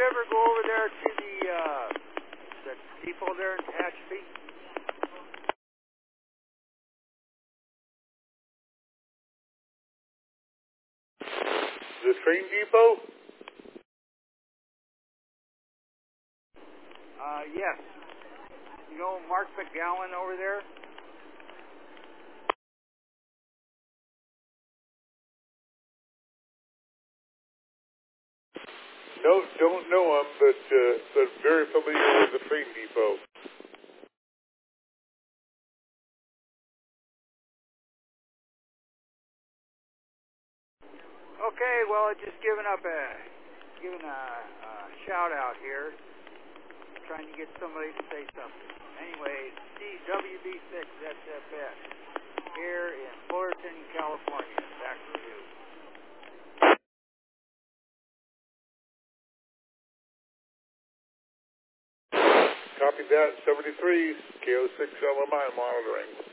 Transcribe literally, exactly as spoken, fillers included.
you ever go over there to the, uh, the depot there in Tehachapi? The train depot? Uh, yes. You know Mark McGowan over there? No, don't know him, but uh, but very familiar with the train depot. Okay, well, just giving up a giving a, a shout out here, trying to get somebody to say something. Anyway, C W B six S F S here in Fullerton, California. Back to you. Copy that, seventy-three, K O six L M I monitoring.